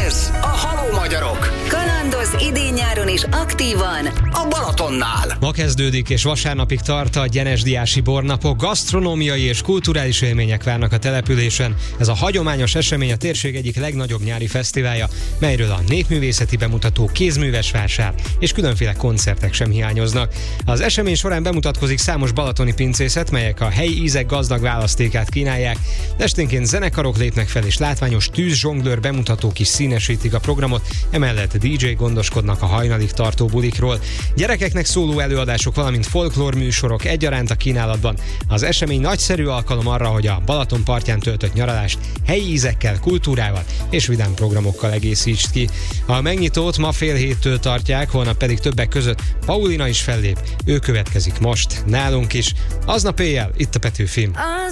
Ez a Halló Magyarok. Kalandoz idén-nyáron is aktívan A Balatonnál. Ma kezdődik és vasárnapig tart a Gyenesdiási Bornapok. Gasztronómiai és kulturális élmények várnak a településen. Ez a hagyományos esemény a térség egyik legnagyobb nyári fesztiválja, melyről a népművészeti bemutató, kézműves vásár és különféle koncertek sem hiányoznak. Az esemény során bemutatkozik számos balatoni pincészet, melyek a helyi ízek gazdag választékát kínálják. Esténként zenekarok lépnek fel, és látványos tűzzsonglőr bemutatók is színesítik a programot, emellett DJ gondoskodnak a hajnalig tartó bulikról. Gyerekeknek szóló előadások, valamint folklór műsorok egyaránt a kínálatban. Az esemény nagyszerű alkalom arra, hogy a Balaton partján töltött nyaralást helyi ízekkel, kultúrával és vidám programokkal egészítsd ki. A megnyitót ma fél héttől tartják, holnap pedig többek között Paulina is fellép. Ő következik most nálunk is. Aznap éjjel itt a Petőfim.